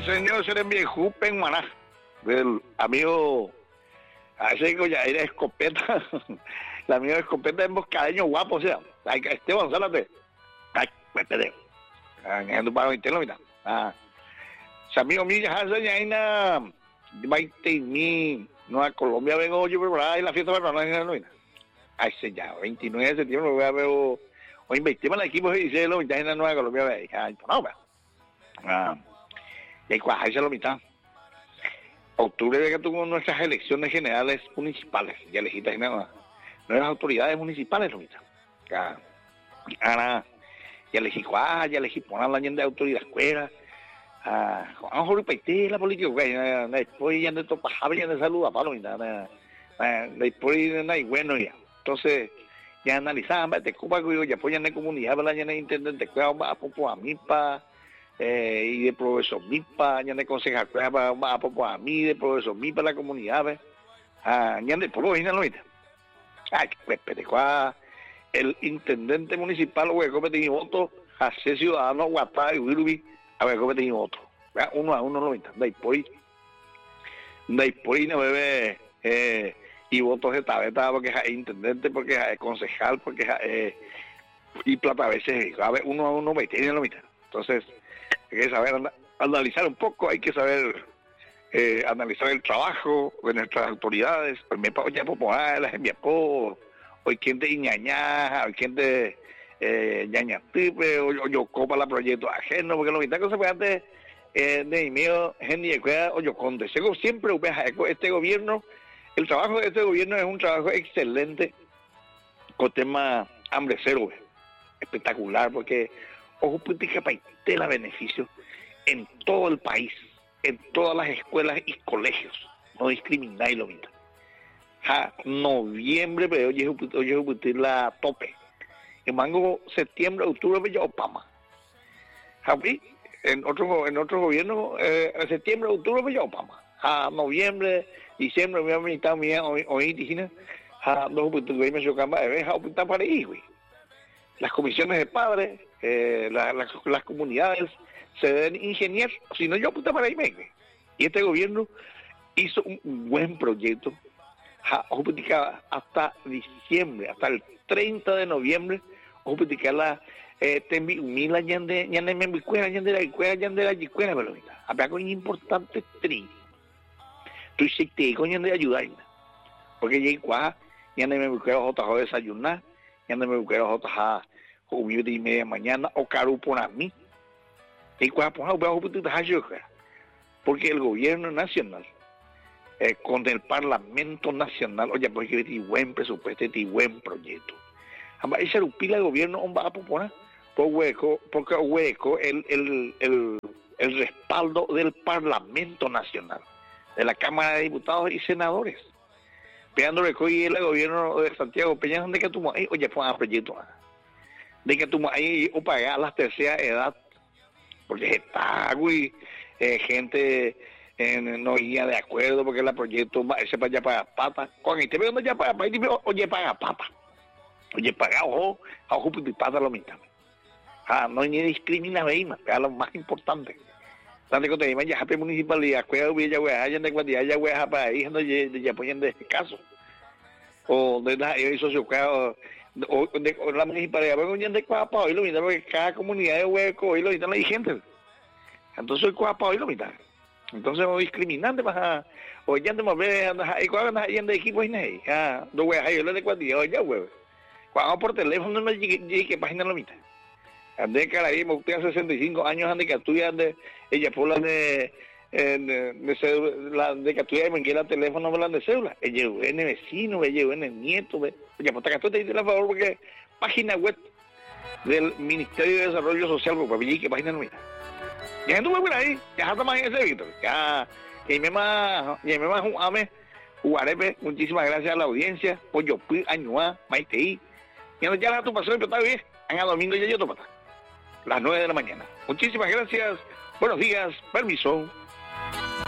señor, se le envió Jupen Maná, del amigo, a ese digo ya era escopeta, el amigo de escopeta es moscadeño guapo, o sea, Esteban, sálate. Ay, pues te dejo. En tu paro interno, mira. Ese amigo mío ya hace ya una 20.000, Nueva Colombia vengo yo por ahí la fiesta para no mira. Ay, se ya, 29 de septiembre voy a ver, o investimos en el equipo y dice lo mitad en la Nueva Colombia, ay, no, y hay cuajarse la mitad. Octubre de que tuvo nuestras elecciones generales municipales, ya elegiste nuevas autoridades municipales, lo mitad. Ahora, ya elegí cuá, ya elegí poner la gente de autoridad escuela. Vamos a repetir la política, después ya de topajaba, ya de salud, a palo, después no hay bueno ya. Entonces, ya analizaban, te copa que ya apoyan de comunidad, ya de intendente, a popo a mí, y de profesor MIPA, ya de concejal, a popo a mí, de profesor MIPA la comunidad, ya de por hoy, no ay, pues, el intendente municipal, hueco, me tenía voto, hace ciudadano, Guatá y Wilby, a ver, ¿cómo tenía voto? Uno a uno lo mitad, después no bebe, y votos de tabeta, porque es intendente, porque es concejal, porque es, y plata a veces, a ver, uno a uno me tiene la mitad. Entonces, hay que saber analizar un poco, hay que saber analizar el trabajo de nuestras autoridades, pues me pago ya popular, las enviapó, hoy quien de Iñañá, hoy quien de Ñañatipe, o yo copa la proyecto ajeno, porque lo mitad que se puede antes de mío, gente de cuida, o yo conde. Siempre este gobierno, el trabajo de este gobierno es un trabajo excelente con tema hambre cero, espectacular, porque ojo política para la beneficio en todo el país, en todas las escuelas y colegios, no discrimináis lo mismo. Noviembre, pero hoy la tope. En mango, septiembre, octubre, ya Obama. En otro gobierno, septiembre, octubre, ya Obama. Noviembre, diciembre, me mitad mía, hoy dijiste, las comisiones de padres, las comunidades se deben ingeniar, si no yo puta para ahí, y este gobierno hizo un buen proyecto hasta diciembre, hasta el 30 de noviembre, la mila ñande me bicuera, ñande la yicuera, pero había algo importante tri. Tú hiciste con ñande ayudar, porque ya igual, ñande me bicuera otra de desayunar, ñande me bicuera otra hubo de media mañana, o caro por a mí. Igual, porque el gobierno nacional, con el Parlamento Nacional, oye, porque tiene buen presupuesto, tiene buen proyecto. Ese rupila el gobierno va a proponer porque hueco el respaldo del Parlamento Nacional, de la Cámara de Diputados y Senadores. Pegándole que el gobierno de Santiago Peña, ¿dónde que tú ahí? Oye, pues a proyecto, de que tú ahí o pagar la tercera edad, porque está, güey, gente no iba de acuerdo porque el proyecto ese para allá para pata. Cuando te veo ya para oye, paga pata. Oye, paga ojo y pata lo mismo. No hay ni discrimina veima, que es lo más importante. Tanto que te digan ya la municipalidad, cuida ya güey, allá de cuantía ya güey para ahí, no ya ponen de este caso. O de la socio o de la municipalidad, vengo ya de cuapa hoy lo mismo, porque cada comunidad de hueco hoy lo mismo la gente. Entonces el cuapa hoy lo mismo. Entonces no discriminante para o ya te mover y cuando hay de equipo y nada no voy a ir de cuantía ya güey cuando por teléfono no llegue que página lo mitad ande caraímo usted hace 65 años ande que estudia de ella por la de que estudia y me quiera teléfono hablando de cédula ella en el vecino ella en el nieto ella pues acá tú te dices la favor porque página web del Ministerio de Desarrollo Social porque llegue que página no mitad. Ya estuve por ahí, ya está más en ese Víctor, ya me más jugarepe, muchísimas gracias a la audiencia, por yo fui añuá, maiteí, ya la tu pasó, pero está bien, en el domingo ya yo tomo las 9 de la mañana. Muchísimas gracias, buenos días, permiso.